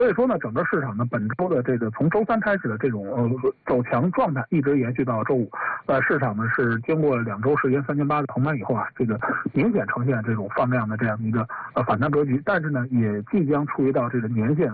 所以说呢，整个市场呢本周的这个从周三开始的这种走强状态一直延续到周五，市场呢是经过2周时间3800的横盘以后啊，这个明显呈现这种放量的这样一个反弹格局，但是呢也即将处于到这个年线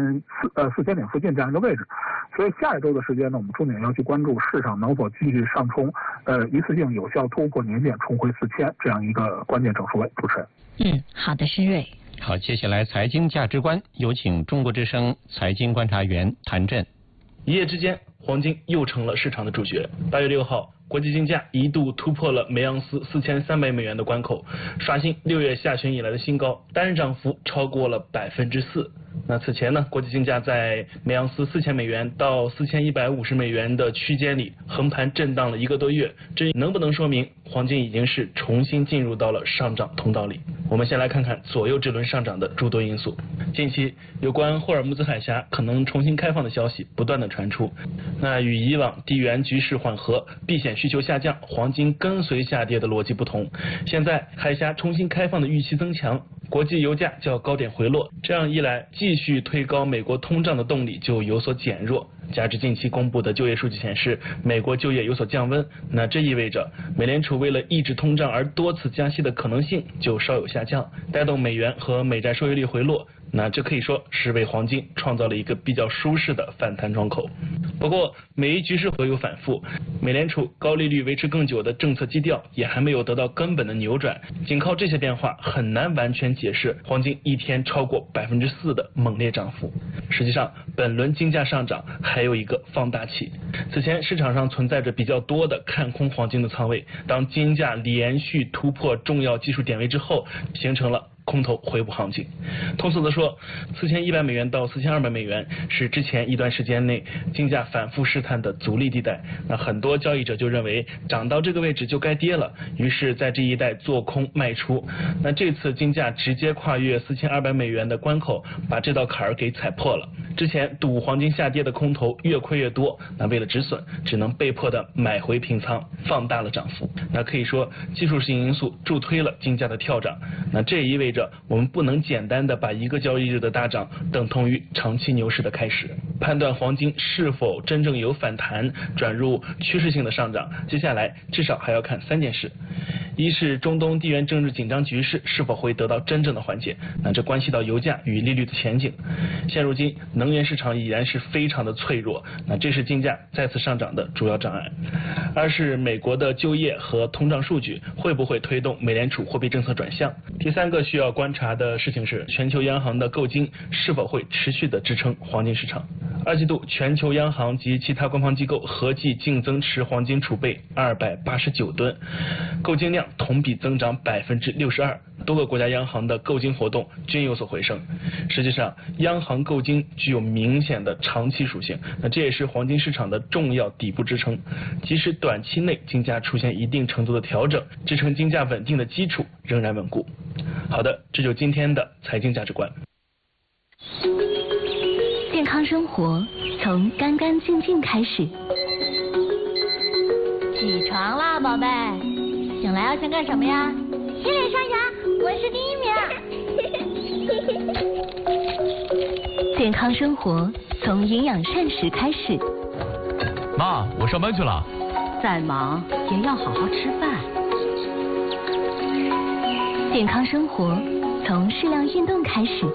4000点附近这样一个位置，所以下一周的时间呢，我们重点要去关注市场能否继续上冲，一次性有效突破年线，冲回4000这样一个关键整数位。主持人， 好的，申瑞。 好，接下来财经价值观，有请中国之声财经观察员谭震。 一夜之间，黄金又成了市场的主角。8月6号，国际金价一度突破了每盎司4300美元的关口，刷新6月下旬以来的新高，单日涨幅超过了4%。那此前呢，国际金价在每盎司4000美元到4150美元的区间里横盘震荡了1个多月，这能不能说明黄金已经是重新进入到了上涨通道里？我们先来看看左右这轮上涨的诸多因素。近期有关霍尔木兹海峡可能重新开放的消息不断的传出，那与以往地缘局势缓和、避险需求下降、黄金跟随下跌的逻辑不同，现在海峡重新开放的预期增强，国际油价较高点回落，这样一来，继续推高美国通胀的动力就有所减弱。加之近期公布的就业数据显示，美国就业有所降温，那这意味着美联储为了抑制通胀而多次加息的可能性就稍有下降，带动美元和美债收益率回落。那这可以说是为黄金创造了一个比较舒适的反弹窗口。不过，美伊局势会有反复，美联储高利率维持更久的政策基调也还没有得到根本的扭转，仅靠这些变化很难完全解释黄金一天超过4%的猛烈涨幅。实际上，本轮金价上涨还有一个放大器。此前市场上存在着比较多的看空黄金的仓位，当金价连续突破重要技术点位之后，形成了空头回补行情。通俗的说，4100美元到4200美元是之前一段时间内金价反复试探的阻力地带。那很多交易者就认为涨到这个位置就该跌了，于是在这一带做空卖出。那这次金价直接跨越4200美元的关口，把这道坎儿给踩破了。之前赌黄金下跌的空头越亏越多，那为了止损，只能被迫的买回平仓，放大了涨幅。那可以说技术性因素助推了金价的跳涨。那这也意味着我们不能简单的把一个交易日的大涨等同于长期牛市的开始。判断黄金是否真正有反弹转入趋势性的上涨，接下来至少还要看3件事。一是中东地缘政治紧张局势是否会得到真正的缓解，那这关系到油价与利率的前景。现如今能源市场已然是非常的脆弱，那这是金价再次上涨的主要障碍。二是美国的就业和通胀数据会不会推动美联储货币政策转向。第3个需要观察的事情是全球央行的购金是否会持续的支撑黄金市场。2季度全球央行及其他官方机构合计净增持黄金储备289吨，购金量同比增长62%，多个国家央行的购金活动均有所回升。实际上，央行购金具有明显的长期属性，那这也是黄金市场的重要底部支撑。即使短期内金价出现一定程度的调整，支撑金价稳定的基础仍然稳固。好的，这就是今天的财经价值观。 健康生活从干干净净开始。 起床啦，宝贝！醒来要先干什么呀？洗脸刷牙，我是第1名。 健康生活从营养膳食开始。 妈，我上班去了。 再忙也要好好吃饭。 健康生活从适量运动开始。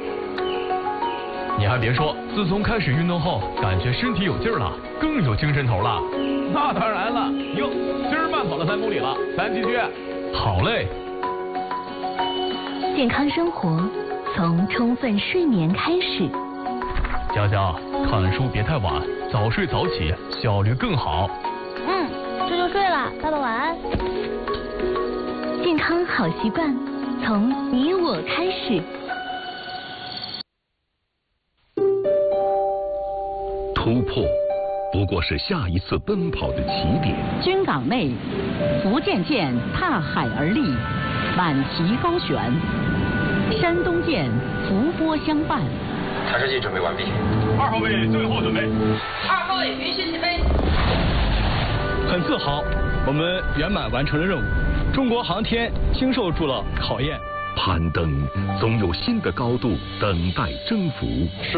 你还别说，自从开始运动后，感觉身体有劲儿了，更有精神头了。 那当然了，哟，今儿慢跑了3公里了，咱继续。 好嘞。 健康生活从充分睡眠开始。 佳佳，看书别太晚，早睡早起，效率更好。 这就睡了，爸爸晚安。 健康好习惯从你我开始。 突破不过是下一次奔跑的起点。 军港内，福建舰踏海而立，满旗高悬；山东舰伏波相伴。 查射器准备完毕。 2号位最后准备。 2号位允许起飞。 很自豪，我们圆满完成了任务。中国航天经受住了考验， 攀登，总有新的高度等待征服。